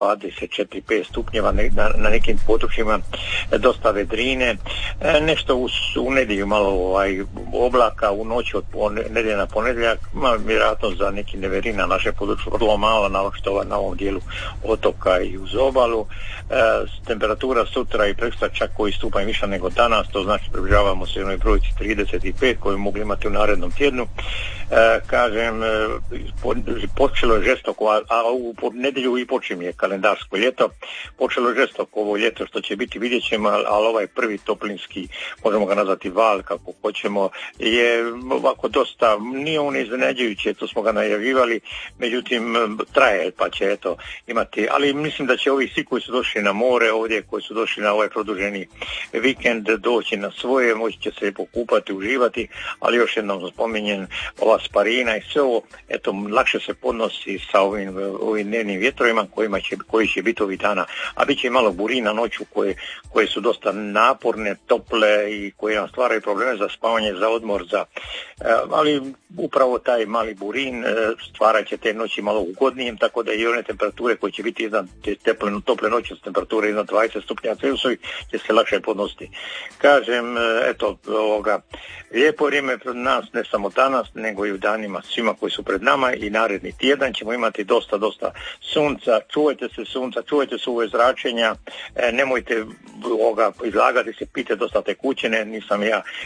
24-5 stupnjeva, na nekim područjima dosta vedrine, nešto u nedjelju malo oblaka, u noći od nedjelja na ponedjeljak, vjerojatno za neki neverin na našem području vrlo malo, na ovom dijelu otoka i uz obalu. Temperatura sutra i prekosutra čak koji stupanj više nego danas, to znači približavamo se jednoj brojci 35 koju mogli imati u narednom tjednu. Kažem, počelo je žestoko, a u nedjelju i počinje kalendarsko ljeto. Počelo je žestoko ovo ljeto, što će biti, vidjet ćemo, ali ovaj prvi toplinski, možemo ga nazvati val, kako hoćemo, je ovako dosta, nije on iznenađujuće, to smo ga najavljivali, međutim traje, pa će eto imati, ali mislim da će ovi svi koji su došli na more ovdje, koji su došli na ovaj produženi vikend, doći na svoje, moći će se pokupati, uživati, ali još jednom spominjem, ova sparina i sve ovo, eto, lakše se podnosi sa ovim dnevnim vjetrovima koji će biti ovih dana, a bit će i malo burina noću koje su dosta naporne, tople i koje nam stvaraju probleme za spavanje, za odmor, ali upravo taj mali burin stvarat će te noći malo ugodnijim, tako da i one temperature koje će biti iznad tople noći s temperature iznad 20 stupnja Celsijusa će se lakše podnositi. Kažem, eto, lijepo vrijeme pred nas, ne samo danas, nego i u danima svima koji su pred nama, i naredni tjedan ćemo imati dosta sunca. Čuvajte se sunca, čuvajte se ove zračenja, nemojte izlagati se, pite dosta tekućine, nisam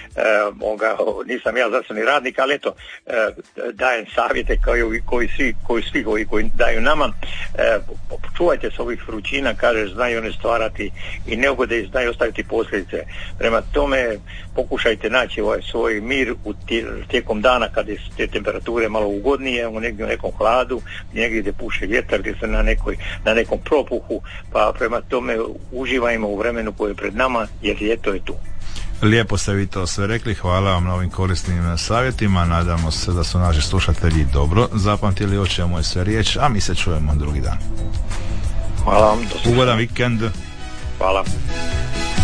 ja zdravstveni radnik, ali eto, dajem savjete koji svi koji daju nama. Čuvajte se ovih vrućina, kaže, znaju one stvarati i neugode i znaju ostaviti posljedice. Prema tome pokušajte naći svoj mir tijekom dana kad je te temperature malo ugodnije, u nekom hladu, negdje gdje puše vjetar, gdje se na nekom propuhu, pa prema tome uživajmo u vremenu koje je pred nama, jer ljeto je tu. Lijepo ste vi to sve rekli, hvala vam na ovim korisnim savjetima, nadamo se da su naši slušatelji dobro zapamtili o čemu je sve riječ, a mi se čujemo drugi dan. Hvala vam. Ugodan vikend. Hvala.